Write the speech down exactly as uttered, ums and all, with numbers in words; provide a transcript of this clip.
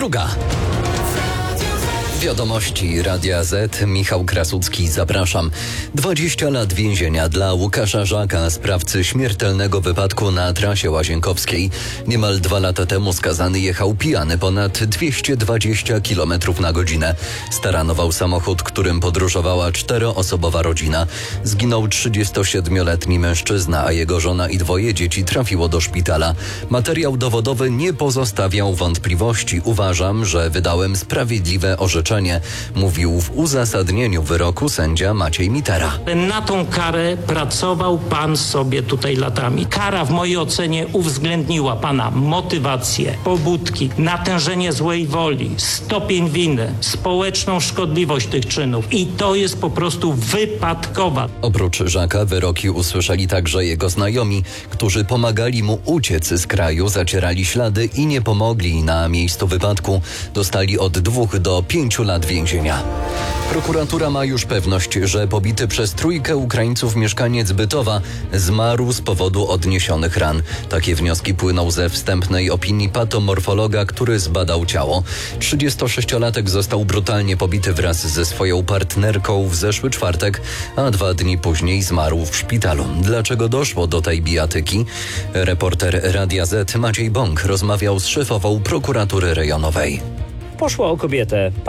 druga. Wiadomości Radia Z. Michał Krasucki, zapraszam. dwadzieścia lat więzienia dla Łukasza Żaka, sprawcy śmiertelnego wypadku na trasie łazienkowskiej. Niemal dwa lata temu skazany jechał pijany ponad dwieście dwadzieścia kilometrów na godzinę. Staranował samochód, którym podróżowała czteroosobowa rodzina. Zginął trzydziestosiedmioletni mężczyzna, a jego żona i dwoje dzieci trafiło do szpitala. Materiał dowodowy nie pozostawiał wątpliwości. Uważam, że wydałem sprawiedliwe orzeczenie, mówił w uzasadnieniu wyroku sędzia Maciej Mitera. Na tą karę pracował pan sobie tutaj latami. Kara w mojej ocenie uwzględniła pana motywację, pobudki, natężenie złej woli, stopień winy, społeczną szkodliwość tych czynów i to jest po prostu wypadkowa. Oprócz Żaka wyroki usłyszeli także jego znajomi, którzy pomagali mu uciec z kraju, zacierali ślady i nie pomogli na miejscu wypadku. Dostali od dwóch do pięciu lat więzienia. Prokuratura ma już pewność, że pobity przez trójkę Ukraińców mieszkaniec Bytowa zmarł z powodu odniesionych ran. Takie wnioski płyną ze wstępnej opinii patomorfologa, który zbadał ciało. trzydziestosześciolatek został brutalnie pobity wraz ze swoją partnerką w zeszły czwartek, a dwa dni później zmarł w szpitalu. Dlaczego doszło do tej bijatyki? Reporter Radia Z Maciej Bąk rozmawiał z szefową prokuratury rejonowej. Poszło o kobietę.